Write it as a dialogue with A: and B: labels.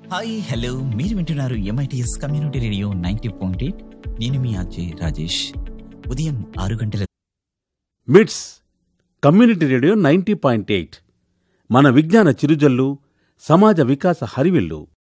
A: Hi hello మీరు వింటున్నారు MITS community radio 90.8. నేను మీ అజయ్ రాజేష్. ఉదయం 6 గంటల
B: మిట్స్ కమ్యూనిటీ రేడియో 90.8 మన విజ్ఞాన చిరుజల్లు, సమాజ వికాస హరివిల్లు.